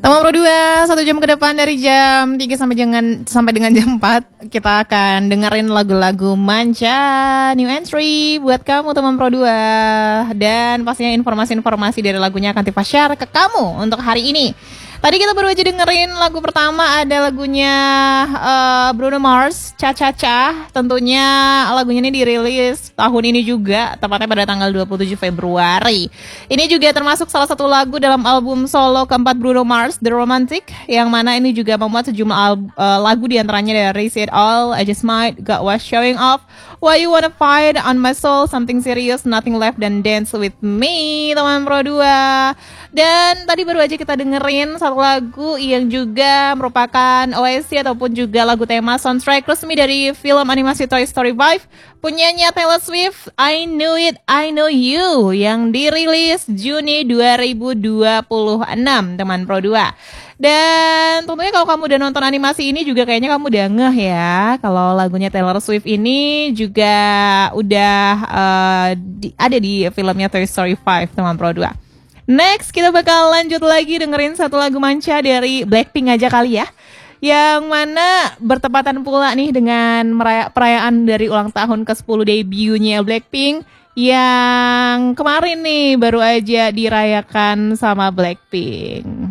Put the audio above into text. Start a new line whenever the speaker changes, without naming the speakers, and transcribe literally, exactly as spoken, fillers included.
Teman Pro dua, satu jam ke depan dari jam tiga sampai dengan sampai dengan jam empat kita akan dengerin lagu-lagu manca new entry buat kamu teman Pro dua. Dan pastinya informasi-informasi dari lagunya akan Tifa share ke kamu untuk hari ini. Tadi kita baru aja dengerin lagu pertama, ada lagunya uh, Bruno Mars, Cha Cha Cha. Tentunya lagunya ini dirilis tahun ini juga, tepatnya pada tanggal dua puluh tujuh Februari. Ini juga termasuk salah satu lagu dalam album solo keempat Bruno Mars, The Romantic, yang mana ini juga memuat sejumlah al- uh, lagu diantaranya dari Say It All, I Just Might, God Was Showing Off, Why You Wanna Fight, On My Soul, Something Serious, Nothing Left, dan Dance With Me, teman Pro dua. Dan tadi baru aja kita dengerin satu lagu yang juga merupakan O S T ataupun juga lagu tema soundtrack resmi dari film animasi Toy Story lima punyanya Taylor Swift, I Knew It, I Know You, yang dirilis Juni dua ribu dua puluh enam, teman Pro dua. Dan tentunya kalau kamu udah nonton animasi ini juga kayaknya kamu udah ngeh ya kalau lagunya Taylor Swift ini juga udah uh, di, ada di filmnya Toy Story lima, teman Pro dua. Next, kita bakal lanjut lagi dengerin satu lagu manca dari Blackpink aja kali ya. Yang mana bertepatan pula nih dengan meraya- perayaan dari ulang tahun ke sepuluh debutnya Blackpink yang kemarin nih baru aja dirayakan sama Blackpink.